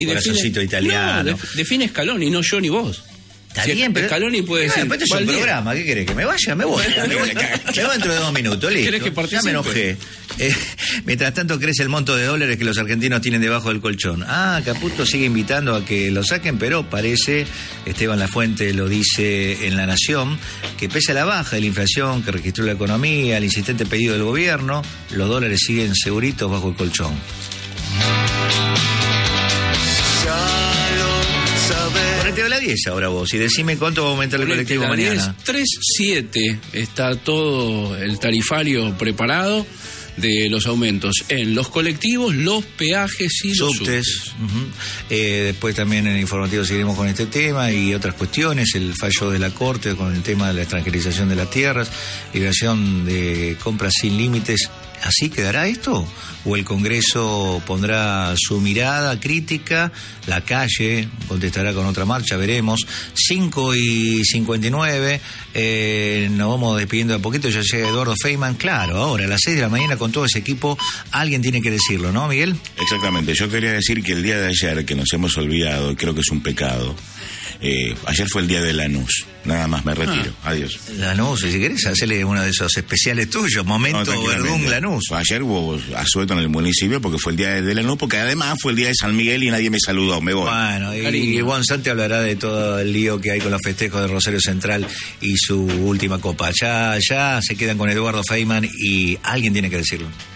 corazoncito italiano. No, define Scaloni, no yo ni vos. Está bien, pero Scaloni puede decir. Después es un programa, ¿qué querés? ¿Que me vaya? Me voy. Me voy dentro de 2 minutos, listo. ¿Querés que participe? Ya me enojé. Mientras tanto crece el monto de dólares que los argentinos tienen debajo del colchón. Caputo sigue invitando a que lo saquen, pero parece, Esteban Lafuente lo dice en La Nación, que pese a la baja de la inflación que registró la economía, el insistente pedido del gobierno, los dólares siguen seguritos bajo el colchón. Ponete a la 10 ahora vos y decime cuánto va a aumentar el colectivo mañana. 3.7 está todo el tarifario preparado de los aumentos en los colectivos, los peajes y los subtes. Después también en el informativo seguiremos con este tema y otras cuestiones, el fallo de la Corte con el tema de la extranjerización de las tierras, liberación de compras sin límites. ¿Así quedará esto? ¿O el Congreso pondrá su mirada crítica? La calle contestará con otra marcha, veremos. 5:59, nos vamos despidiendo de a poquito, ya llega Eduardo Feynman. Claro, ahora a las 6 de la mañana con todo ese equipo, alguien tiene que decirlo, ¿no, Miguel? Exactamente, yo quería decir que el día de ayer, que nos hemos olvidado, creo que es un pecado, ayer fue el día de Lanús. Nada más, me retiro. Adiós. Lanús, si querés, hacerle uno de esos especiales tuyos, momento Verdún Lanús. Ayer hubo asueto en el municipio porque fue el día de Lanús, porque además fue el día de San Miguel y nadie me saludó, me voy. Bueno, y Juan Santi hablará de todo el lío que hay con los festejos de Rosario Central y su última copa. Ya se quedan con Eduardo Feynman y alguien tiene que decirlo.